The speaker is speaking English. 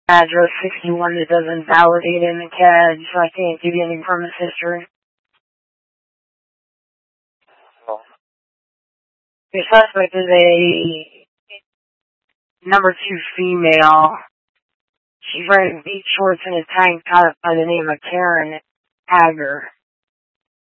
address 61 that doesn't validate in the CAD, so I can't give you any premise history. Oh. Your suspect is a number 2 female. She's wearing beach shorts and a tank top by the name of Karen Hager.